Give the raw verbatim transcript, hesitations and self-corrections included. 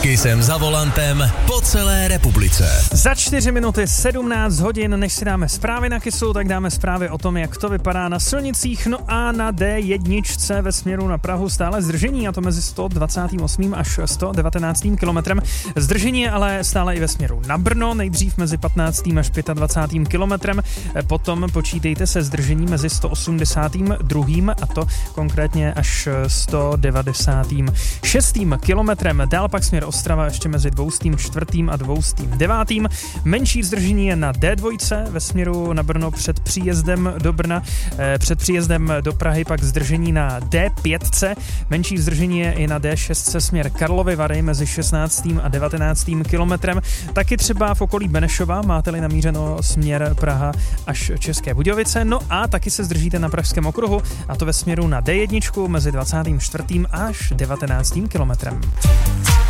S Kissem za volantem po celé republice. Za čtyři minuty sedmnáct hodin, než si dáme zprávy na Kissu, tak dáme zprávy o tom, jak to vypadá na silnicích. No a na D jedna ve směru na Prahu stále zdržení, a to mezi sto dvacet osm až sto devatenáct kilometrem. Zdržení je ale stále i ve směru na Brno, nejdřív mezi patnáctým až dvacet pátým kilometrem, potom počítejte se zdržení mezi sto osmdesátým druhým a to konkrétně až sto devadesátým šestým kilometrem. Dál pak směr Ostrava ještě mezi dvoustým čtvrtým a dvoustým devátým. Menší zdržení je na D dva ve směru na Brno před příjezdem do Brna. Před příjezdem do Prahy pak zdržení na D pět. Menší zdržení je i na D šest směr Karlovy Vary mezi šestnáctým a devatenáctým kilometrem. Taky třeba v okolí Benešova máte-li namířeno směr Praha až České Budějovice. No a taky se zdržíte na Pražském okruhu, a to ve směru na D jedna mezi dvacátým čtvrtým až devatenáctým kilometrem.